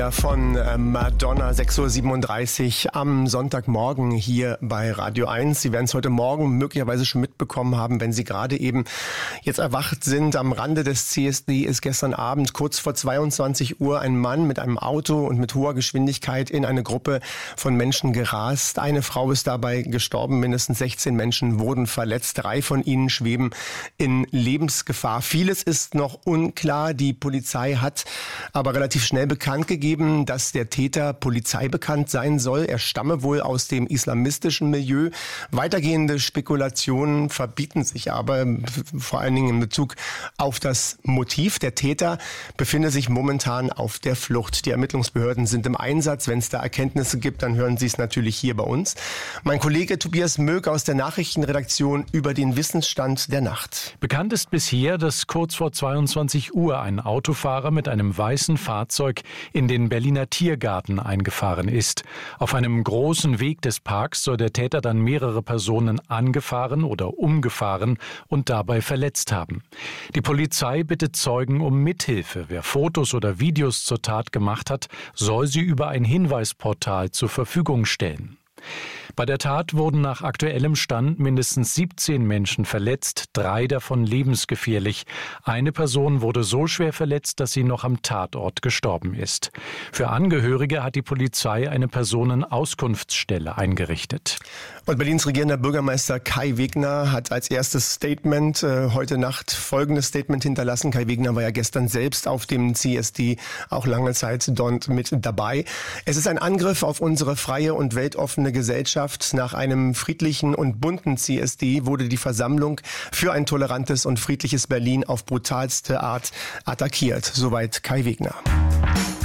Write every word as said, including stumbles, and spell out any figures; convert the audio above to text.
Von Madonna, sechs Uhr siebenunddreißig am Sonntagmorgen hier bei Radio eins. Sie werden es heute Morgen möglicherweise schon mitbekommen haben, wenn Sie gerade eben jetzt erwacht sind. Am Rande des C S D ist gestern Abend kurz vor zweiundzwanzig Uhr ein Mann mit einem Auto und mit hoher Geschwindigkeit in eine Gruppe von Menschen gerast. Eine Frau ist dabei gestorben, mindestens sechzehn Menschen wurden verletzt. Drei von ihnen schweben in Lebensgefahr. Vieles ist noch unklar. Die Polizei hat aber relativ schnell bekannt gegeben, dass der Täter polizeibekannt sein soll. Er stamme wohl aus dem islamistischen Milieu. Weitergehende Spekulationen verbieten sich aber, vor allen Dingen in Bezug auf das Motiv. Der Täter befindet sich momentan auf der Flucht. Die Ermittlungsbehörden sind im Einsatz. Wenn es da Erkenntnisse gibt, dann hören Sie es natürlich hier bei uns. Mein Kollege Tobias Möck aus der Nachrichtenredaktion über den Wissensstand der Nacht. Bekannt ist bisher, dass kurz vor zweiundzwanzig Uhr ein Autofahrer mit einem weißen Fahrzeug in den Berliner Tiergarten eingefahren ist. Auf einem großen Weg des Parks soll der Täter dann mehrere Personen angefahren oder umgefahren und dabei verletzt haben. Die Polizei bittet Zeugen um Mithilfe. Wer Fotos oder Videos zur Tat gemacht hat, soll sie über ein Hinweisportal zur Verfügung stellen. Bei der Tat wurden nach aktuellem Stand mindestens siebzehn Menschen verletzt, drei davon lebensgefährlich. Eine Person wurde so schwer verletzt, dass sie noch am Tatort gestorben ist. Für Angehörige hat die Polizei eine Personenauskunftsstelle eingerichtet. Und Berlins regierender Bürgermeister Kai Wegner hat als erstes Statement äh, heute Nacht folgendes Statement hinterlassen. Kai Wegner war ja gestern selbst auf dem C S D auch lange Zeit dort mit dabei. Es ist ein Angriff auf unsere freie und weltoffene Gesellschaft. Nach einem friedlichen und bunten C S D wurde die Versammlung für ein tolerantes und friedliches Berlin auf brutalste Art attackiert. Soweit Kai Wegner.